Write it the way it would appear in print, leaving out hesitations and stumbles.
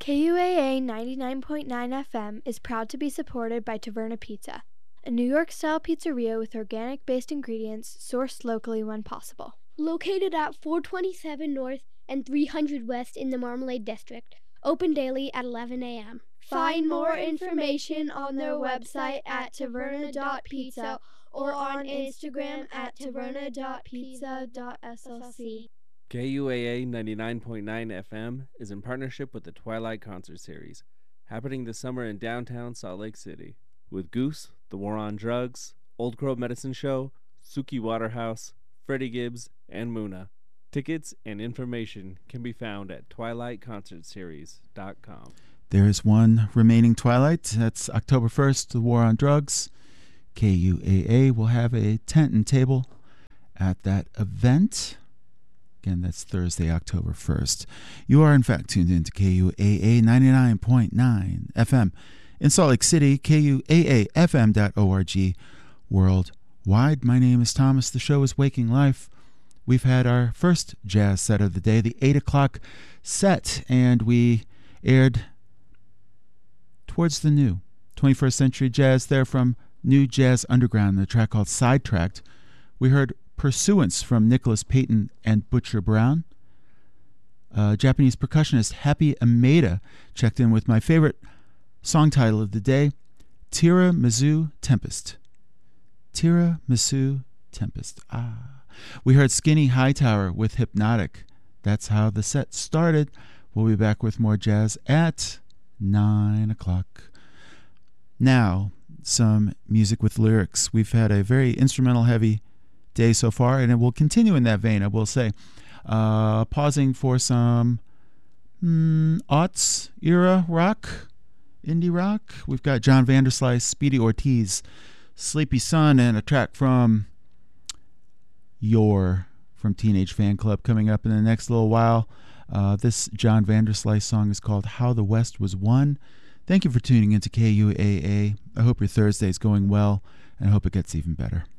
KUAA 99.9 FM is proud to be supported by Taverna Pizza, a New York-style pizzeria with organic-based ingredients sourced locally when possible. Located at 427 North and 300 West in the Marmalade District. Open daily at 11 a.m. Find more information on their website at taverna.pizza or on Instagram at taverna.pizza.slc. KUAA 99.9 FM is in partnership with the Twilight Concert Series, happening this summer in downtown Salt Lake City, with Goose, The War on Drugs, Old Crow Medicine Show, Suki Waterhouse, Freddie Gibbs, and Muna. Tickets and information can be found at twilightconcertseries.com. There is one remaining Twilight. That's October 1st, The War on Drugs. KUAA will have a tent and table at that event. Again, that's Thursday, October 1st. You are, in fact, tuned in to KUAA 99.9 FM in Salt Lake City, KUAAFM.org worldwide. My name is Thomas. The show is Waking Life. We've had our first jazz set of the day, the 8 o'clock set, and we aired towards the new 21st Century Jazz there from New Jazz Underground, the track called Sidetracked. We heard Pursuance from Nicholas Payton and Butcher Brown. Japanese percussionist Happy Ameda checked in with my favorite song title of the day, Tiramisu Tempest. Tiramisu Tempest. We heard Skinny Hightower with Hypnotic. That's how the set started. We'll be back with more jazz at 9 o'clock. Now, some music with lyrics. We've had a very instrumental-heavy day so far, and it will continue in that vein, I will say. Pausing for some aughts era rock, indie rock. We've got John Vanderslice, Speedy Ortiz, Sleepy Sun, and a track from from Teenage Fan Club coming up in the next little while. This John Vanderslice song is called How the West Was Won. Thank you for tuning into KUAA. I hope your Thursday is going well, and I hope it gets even better.